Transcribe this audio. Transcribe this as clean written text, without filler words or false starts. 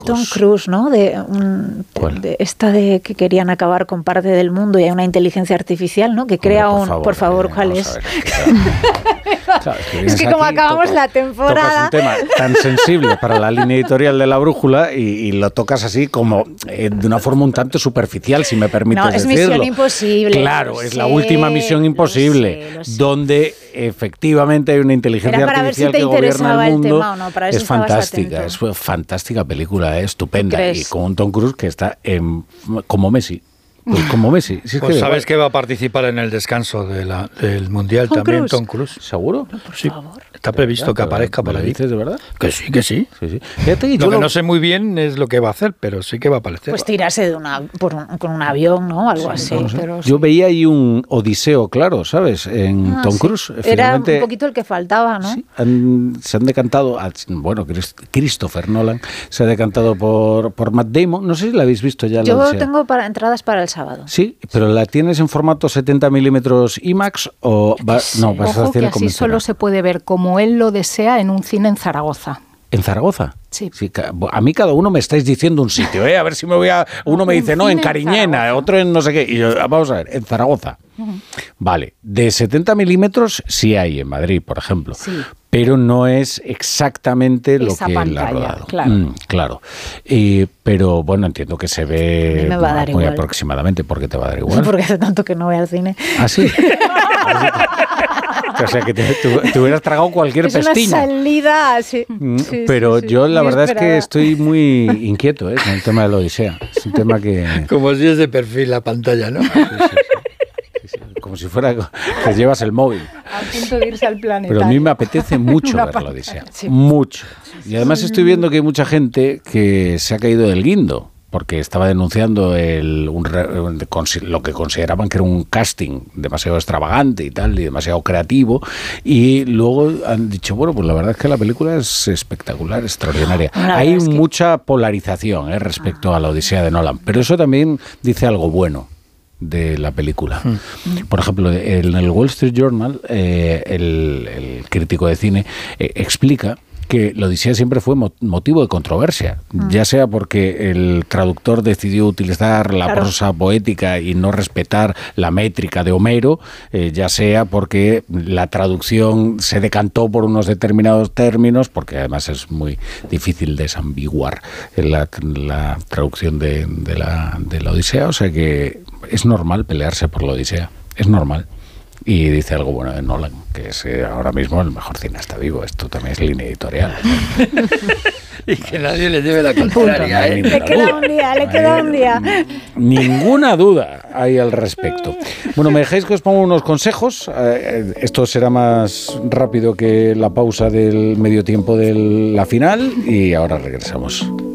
Tom Cruise, ¿no? De esta de que querían acabar con parte del mundo y hay una inteligencia artificial, ¿no? Que crea por favor, ¿cuál es? Claro, es que como acabamos la temporada... Tocas un tema tan sensible para la línea editorial de La Brújula y lo tocas así como de una forma un tanto superficial, si me permites decirlo. No, es Misión Imposible. Claro, es la última Misión Imposible, lo sé. Donde efectivamente hay una inteligencia artificial que gobierna el mundo. Tema, ¿no? Es fantástica, es fantástica película, estupenda. Y con un Tom Cruise que está como Messi. Pues como Messi. Si es pues sabes que va a participar en el descanso del Mundial Tom también, Cruise. Tom Cruise. ¿Seguro? No, por sí. Favor. Está previsto que aparezca por ahí. ¿Dices de verdad? Que sí, que sí. Sí. Fíjate, lo que no sé muy bien es lo que va a hacer, pero sí que va a aparecer. Pues tirarse con un avión, ¿no? Algo así. No sé. Pero yo veía ahí un Odiseo, claro, ¿sabes? En Tom Cruise. Era un poquito el que faltaba, ¿no? Sí, se han decantado, bueno, Christopher Nolan se ha decantado por Matt Damon. No sé si la habéis visto ya. Yo tengo entradas para el sábado. Sí, pero ¿la tienes en formato 70 milímetros IMAX o no? Vas a hacer que así solo se puede ver como él lo desea en un cine en Zaragoza. ¿En Zaragoza? Sí. A mí cada uno me estáis diciendo un sitio, A ver si me voy a... Uno me dice, no, en Cariñena, otro en no sé qué. Y yo, vamos a ver, en Zaragoza. Vale, de 70 milímetros sí hay en Madrid, por ejemplo. Sí. Pero no es exactamente lo esa que pantalla, él ha rodado. Claro. Claro. Pero bueno, entiendo que se ve muy aproximadamente. ¿Por qué te va a dar igual? Porque hace tanto que no voy al cine. ¿Ah, sí? O sea, que te hubieras tragado cualquier pestiño. Es una salida, sí. Pero yo la verdad es que estoy muy inquieto con el tema de la Odisea. Es un tema que... Como si es de perfil la pantalla, ¿no? Sí. Como si fuera que llevas el móvil. A punto de irse al planeta. Pero a mí me apetece mucho ver la Odisea. Sí. Mucho. Y además estoy viendo que hay mucha gente que se ha caído del guindo, porque estaba denunciando lo que consideraban que era un casting demasiado extravagante y tal, y demasiado creativo, y luego han dicho, bueno, pues la verdad es que la película es espectacular, extraordinaria. Hay mucha polarización respecto a la Odisea de Nolan, pero eso también dice algo bueno de la película. Por ejemplo, en el Wall Street Journal, el crítico de cine explica que la Odisea siempre fue motivo de controversia, ya sea porque el traductor decidió utilizar la prosa poética y no respetar la métrica de Homero, ya sea porque la traducción se decantó por unos determinados términos, porque además es muy difícil desambiguar la traducción de la Odisea, o sea que es normal pelearse por la Odisea, es normal. Y dice algo bueno de Nolan, que es ahora mismo el mejor cineasta vivo. Esto también es línea editorial. Y que nadie le lleve la contraria. Le queda un día. Ninguna duda hay al respecto. Bueno, ¿me dejáis que os ponga unos consejos? Esto será más rápido que la pausa del medio tiempo de la final y ahora regresamos.